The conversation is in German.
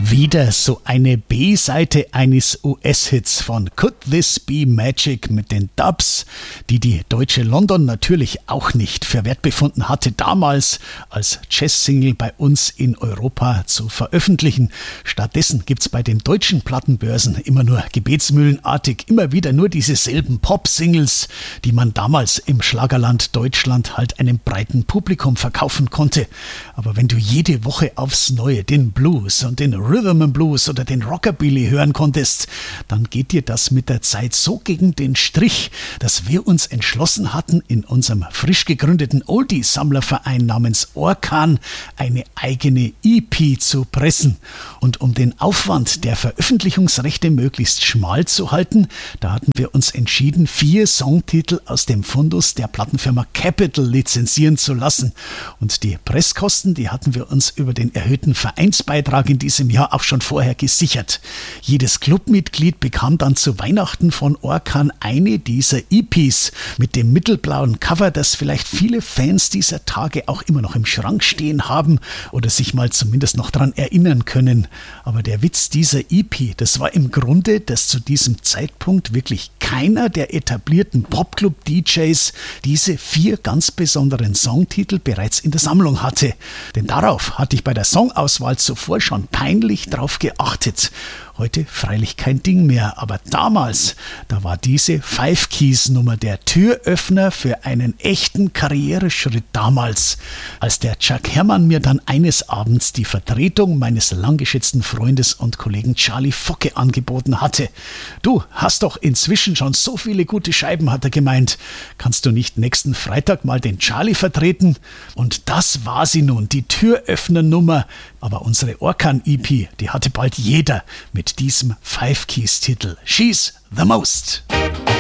Wieder so eine B-Seite eines US-Hits von Could This Be Magic mit den Dubs, die die deutsche London natürlich auch nicht für wert befunden hatte, damals als Jazz-Single bei uns in Europa zu veröffentlichen. Stattdessen gibt's bei den deutschen Plattenbörsen immer nur gebetsmühlenartig immer wieder nur diese selben Pop-Singles, die man damals im Schlagerland Deutschland halt einem breiten Publikum verkaufen konnte. Aber wenn du jede Woche aufs Neue den Blues und den Rhythm and Blues oder den Rockabilly hören konntest, dann geht dir das mit der Zeit so gegen den Strich, dass wir uns entschlossen hatten, in unserem frisch gegründeten Oldie-Sammlerverein namens Orkan eine eigene EP zu pressen. Und um den Aufwand der Veröffentlichungsrechte möglichst schmal zu halten, da hatten wir uns entschieden, 4 Songtitel aus dem Fundus der Plattenfirma Capitol lizenzieren zu lassen. Und die Presskosten, die hatten wir uns über den erhöhten Vereinsbeitrag in diesem Jahr auch schon vorher gesichert. Jedes Clubmitglied bekam dann zu Weihnachten von Orkan eine dieser EPs mit dem mittelblauen Cover, das vielleicht viele Fans dieser Tage auch immer noch im Schrank stehen haben oder sich mal zumindest noch dran erinnern können. Aber der Witz dieser EP, das war im Grunde, dass zu diesem Zeitpunkt wirklich keiner der etablierten Popclub-DJs diese 4 ganz besonderen Songtitel bereits in der Sammlung hatte. Denn darauf hatte ich bei der Songauswahl zuvor schon peinlich drauf geachtet. Heute freilich kein Ding mehr, aber damals, da war diese Five Keys Nummer der Türöffner für einen echten Karriereschritt damals, als der Chuck Herrmann mir dann eines Abends die Vertretung meines langgeschätzten Freundes und Kollegen Charlie Focke angeboten hatte. Du hast doch inzwischen schon so viele gute Scheiben, hat er gemeint. Kannst du nicht nächsten Freitag mal den Charlie vertreten? Und das war sie nun, die Türöffner-Nummer. Aber unsere Orkan-EP, die hatte bald jeder mit diesem Five Keys Titel. She's the Most.